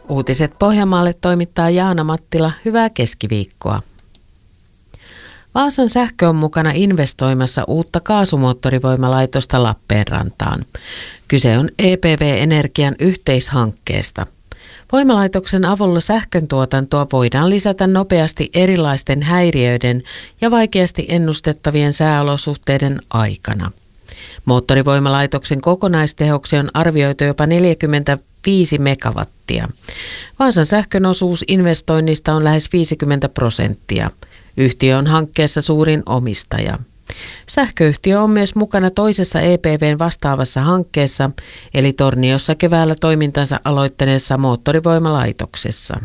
Uutiset Pohjanmaalle toimittaa Jaana Mattila. Hyvää keskiviikkoa. Vaasan sähkö on mukana investoimassa uutta kaasumoottorivoimalaitosta Lappeenrantaan. Kyse on EPV Energian yhteishankkeesta. Voimalaitoksen avulla sähköntuotantoa voidaan lisätä nopeasti erilaisten häiriöiden ja vaikeasti ennustettavien sääolosuhteiden aikana. Moottorivoimalaitoksen kokonaistehoksi on arvioitu jopa 45 megawattia. Vaasan sähkön osuus investoinnista on lähes 50%. Yhtiö on hankkeessa suurin omistaja. Sähköyhtiö on myös mukana toisessa EPVn vastaavassa hankkeessa, eli Torniossa keväällä toimintansa aloittaneessa moottorivoimalaitoksessa.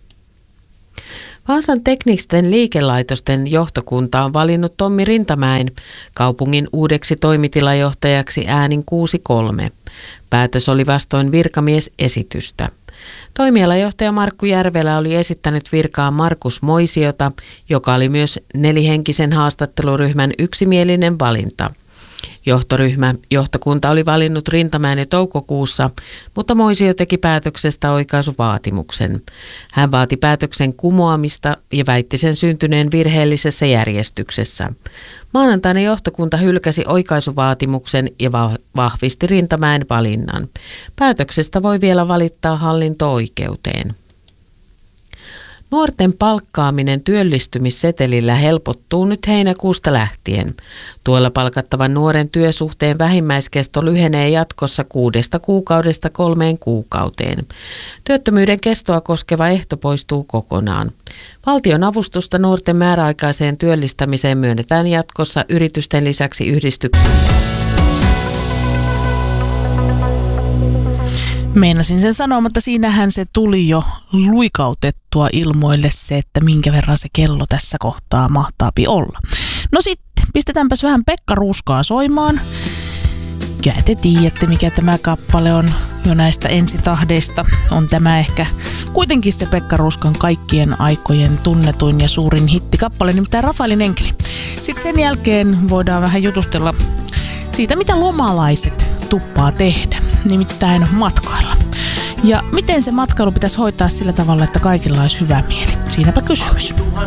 Vaasan teknisten liikelaitosten johtokunta on valinnut Tommi Rintamäen kaupungin uudeksi toimitilajohtajaksi äänin 6-3. Päätös oli vastoin virkamiesesitystä. Toimialajohtaja Markku Järvelä oli esittänyt virkaan Markus Moisiota, joka oli myös nelihenkisen haastatteluryhmän yksimielinen valinta. Johtokunta oli valinnut Rintamäen jo toukokuussa, mutta Moisio teki päätöksestä oikaisuvaatimuksen. Hän vaati päätöksen kumoamista ja väitti sen syntyneen virheellisessä järjestyksessä. Maanantaina johtokunta hylkäsi oikaisuvaatimuksen ja vahvisti Rintamäen valinnan. Päätöksestä voi vielä valittaa hallinto-oikeuteen. Nuorten palkkaaminen työllistymissetelillä helpottuu nyt heinäkuusta lähtien. Tuolla palkattavan nuoren työsuhteen vähimmäiskesto lyhenee jatkossa 6 kuukaudesta 3 kuukauteen. Työttömyyden kestoa koskeva ehto poistuu kokonaan. Valtion avustusta nuorten määräaikaiseen työllistämiseen myönnetään jatkossa yritysten lisäksi yhdistyksille. Meinasin sen sanoa, mutta siinähän se tuli jo luikautettua ilmoille se, että minkä verran se kello tässä kohtaa mahtaapi olla. No sitten, pistetäänpäs vähän Pekka Ruuskaa soimaan. Ja te tiedätte, mikä tämä kappale on jo näistä ensitahdeista. On tämä ehkä kuitenkin se Pekka Ruuskan kaikkien aikojen tunnetuin ja suurin hittikappale, nimittäin Rafaelin enkeli. Sitten sen jälkeen voidaan vähän jutustella siitä, mitä lomalaiset tuppaa tehdä, nimittäin matkailla. Ja miten se matkailu pitäisi hoitaa sillä tavalla, että kaikilla olisi hyvä mieli? Siinäpä kysymys.